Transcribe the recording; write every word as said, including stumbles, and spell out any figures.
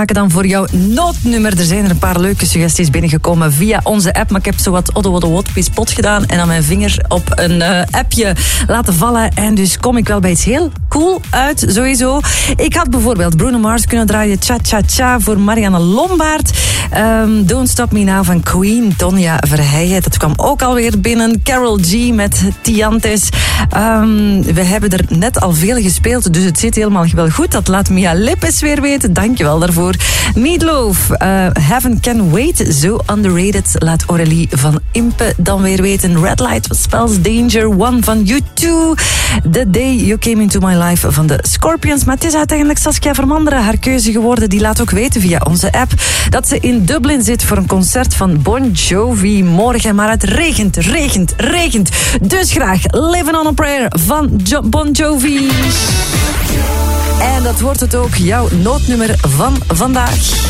Dan voor jouw noodnummer. Er zijn er een paar leuke suggesties binnengekomen via onze app. Maar ik heb zo wat odde odde wat spot gedaan en dan mijn vinger op een uh, appje laten vallen. En dus kom ik wel bij iets heel cool uit, sowieso. Ik had bijvoorbeeld Bruno Mars kunnen draaien. Cha Cha Cha voor Marianne Lombard. Um, Don't Stop Me Now van Queen, Tonya Verheijen. Dat kwam ook alweer binnen. Carol G met Tiantes. Um, we hebben er net al veel gespeeld, dus het zit helemaal wel goed. Dat laat Mia Lippes weer weten. Dankjewel daarvoor. Meatloaf, uh, Heaven Can Wait, zo underrated. Laat Aurélie van Impe dan weer weten. Red Light spells Danger, One van U twee. The Day You Came Into My Life van de Scorpions. Maar het is uiteindelijk Saskia Vermanderen haar keuze geworden. Die laat ook weten via onze app dat ze in Dublin zit voor een concert van Bon Jovi morgen. Maar het regent, regent, regent. Dus graag Living on a Prayer van jo- Bon Jovi. En dat wordt het ook, jouw noodnummer van vandaag.